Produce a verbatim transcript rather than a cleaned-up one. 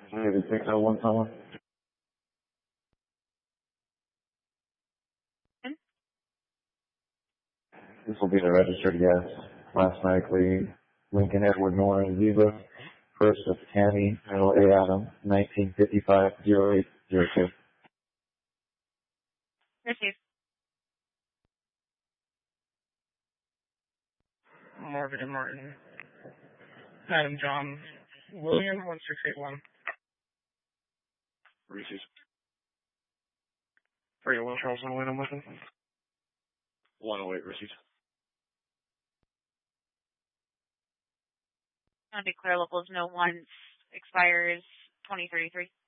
Maybe six oh one someone. This will be the registered guest. Last night, Lee, Lincoln Edward Norton Aziza. First of Tammy, middle A Adam, nineteen fifty-five oh eight oh two. Received. Marvin and Martin. Adam John William, one six eight one. Received. three oh one Charles and Wyndham with him. one oh eight, received. I'll be clear, locals no one expires twenty thirty-three.